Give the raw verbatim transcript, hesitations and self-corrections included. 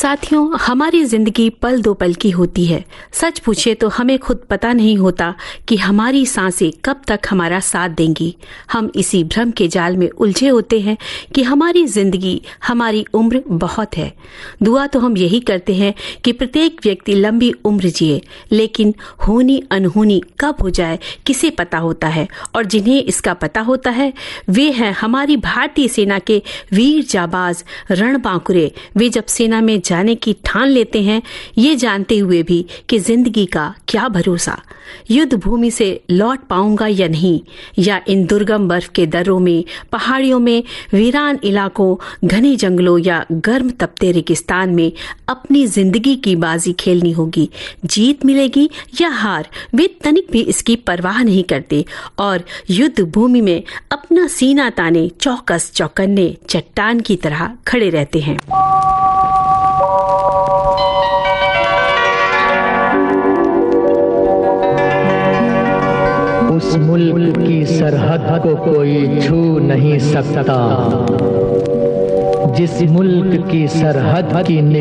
साथियों, हमारी जिंदगी पल दो पल की होती है। सच पूछे तो हमें खुद पता नहीं होता कि हमारी सांसें कब तक हमारा साथ देंगी। हम इसी भ्रम के जाल में उलझे होते हैं कि हमारी जिंदगी, हमारी उम्र बहुत है। दुआ तो हम यही करते हैं कि प्रत्येक व्यक्ति लंबी उम्र जिए, लेकिन होनी अनहोनी कब हो जाए किसे पता होता है। और जिन्हें इसका पता होता है वे हैं हमारी भारतीय सेना के वीर जाबाज रणबांकुरे। वे जब सेना में जाने की ठान लेते हैं, ये जानते हुए भी कि जिंदगी का क्या भरोसा, युद्ध भूमि से लौट पाऊंगा या नहीं, या इन दुर्गम बर्फ के दर्रों में, पहाड़ियों में, वीरान इलाकों, घने जंगलों या गर्म तपते रेगिस्तान में अपनी जिंदगी की बाजी खेलनी होगी। जीत मिलेगी या हार, वे तनिक भी इसकी परवाह नहीं करते और युद्ध भूमि में अपना सीना ताने चौकस चौकन्ने चट्टान की तरह खड़े रहते हैं। उस मुल्क की सरहद को कोई छू नहीं सकता, जिस मुल्क की सरहद की